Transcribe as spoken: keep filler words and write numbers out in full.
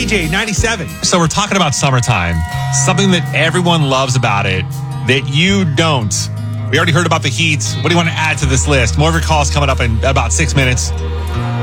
J ninety-seven. So we're talking about summertime, something that everyone loves about it that you don't. We already heard about the heat. What do you want to add to this list? More of your calls coming up in about six minutes.